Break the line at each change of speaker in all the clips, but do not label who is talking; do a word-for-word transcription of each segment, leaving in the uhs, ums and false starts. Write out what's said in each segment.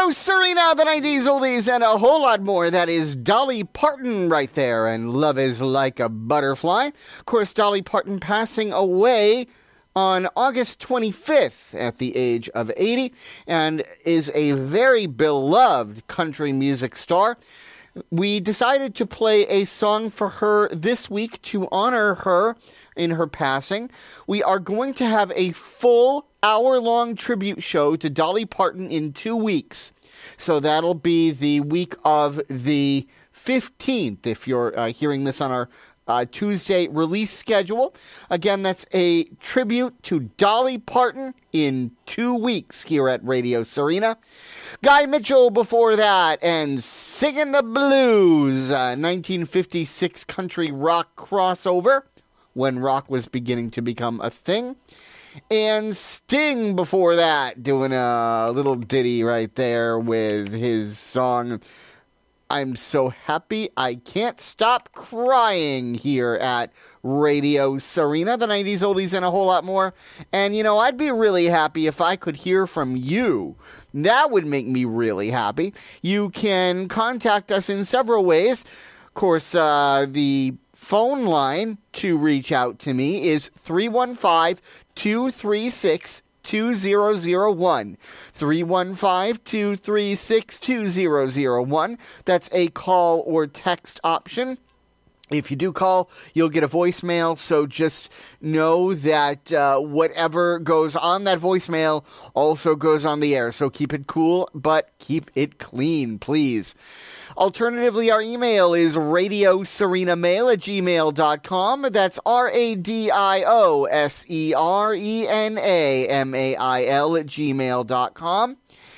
Serena, the nineties oldies, and a whole lot more. That is Dolly Parton right there, and Love is Like a Butterfly. Of course, Dolly Parton passing away on August twenty-fifth at the age of eighty, and is a very beloved country music star. We decided to play a song for her this week to honor her in her passing. We are going to have a full hour-long tribute show to Dolly Parton in two weeks. So that'll be the week of the fifteenth, if you're uh, hearing this on our uh, Tuesday release schedule. Again, that's a tribute to Dolly Parton in two weeks here at Radio Serena. Guy Mitchell before that, and Singing the Blues, uh, nineteen fifty-six country rock crossover, when rock was beginning to become a thing. And Sting before that, doing a little ditty right there with his song, I'm So Happy I Can't Stop Crying, here at Radio Serena, the nineties oldies and a whole lot more. And, you know, I'd be really happy if I could hear from you. That would make me really happy. You can contact us in several ways. Of course, uh, the phone line to reach out to me is three one five, two three six, two zero zero one. three one five, two three six, two zero zero one. That's a call or text option. If you do call, you'll get a voicemail, so just know that uh, whatever goes on that voicemail also goes on the air. So keep it cool, but keep it clean, please. Alternatively, our email is radioserenamail at gmail dot com. That's R A D I O S E R E N A M A I L at gmail dot com.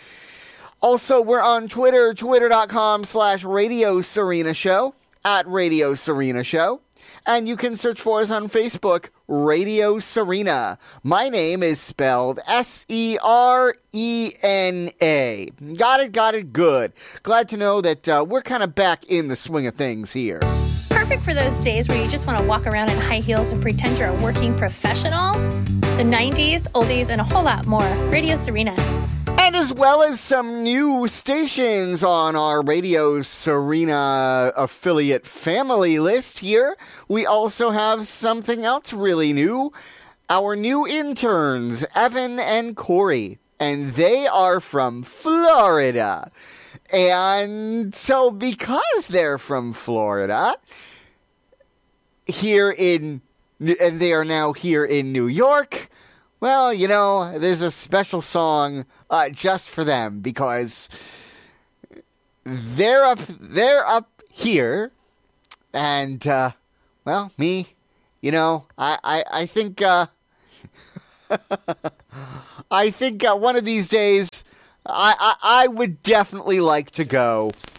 Also, we're on Twitter, twitter.com slash Radio Serena Show, at Radio Serena Show. And you can search for us on Facebook, Radio Serena. My name is spelled S E R E N A. Got it, got it, good. Glad to know that uh, we're kind of back in the swing of things here.
Perfect for those days where you just want to walk around in high heels and pretend you're a working professional. The nineties, oldies, and a whole lot more. Radio Serena.
And as well as some new stations on our Radio Serena affiliate family list here, we also have something else really new. Our new interns, Evan and Corey, and they are from Florida. And so because they're from Florida, here in, and they are now here in New York, well, you know, there's a special song uh, just for them, because they're up, they're up here, and, uh, well, me, you know, I, I, I think, uh, I think uh, one of these days, I, I, I would definitely like to go